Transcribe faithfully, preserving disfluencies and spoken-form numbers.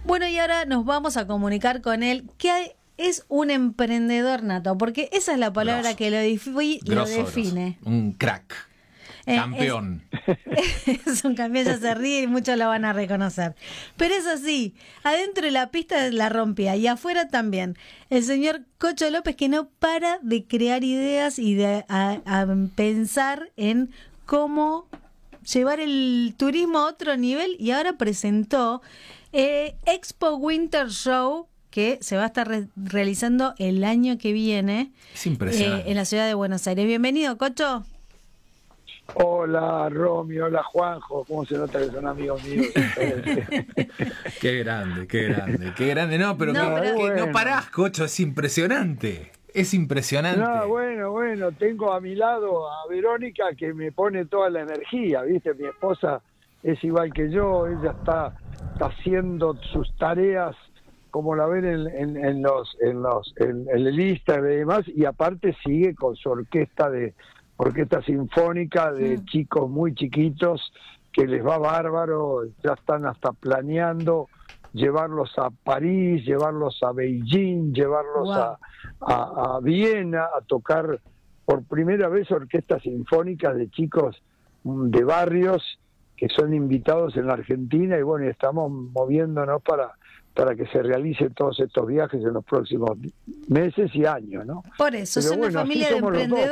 Bueno, y ahora nos vamos a comunicar con él, que hay, es un emprendedor nato, porque esa es la palabra Grosso. que lo, dif- lo Grosso, define. grosso. Un crack. Eh, Campeón. Es, es un campeón, ya se ríe y muchos lo van a reconocer. Pero es así, adentro de la pista la rompía y afuera también. El señor Cocho López, que no para de crear ideas y de a, a pensar en cómo llevar el turismo a otro nivel, y ahora presentó eh, Expo Winter Show, que se va a estar re- realizando el año que viene. Es impresionante. eh, en la ciudad de Buenos Aires. Bienvenido, Cocho. Hola, Romy, hola, Juanjo. ¿Cómo se nota que son amigos míos? Qué grande, qué grande, qué grande. No, pero, No, que, pero- que Bueno. no parás, Cocho, es impresionante. Es impresionante. No, bueno, bueno, tengo a mi lado a Verónica que me pone toda la energía, ¿viste? Mi esposa es igual que yo, ella está, está haciendo sus tareas como la ven en, en, en los en los en, en el Instagram y demás, y aparte sigue con su orquesta de orquesta sinfónica de Mm. chicos muy chiquitos que les va bárbaro, ya están hasta planeando llevarlos a París, llevarlos a Beijing, llevarlos Wow. a, a, a Viena a tocar por primera vez orquestas sinfónicas de chicos mm, de barrios que son invitados en la Argentina, y bueno, estamos moviéndonos para para que se realicen todos estos viajes en los próximos meses y años, ¿no? Por eso, es Pero una bueno, así familia de somos los dos. emprendedores.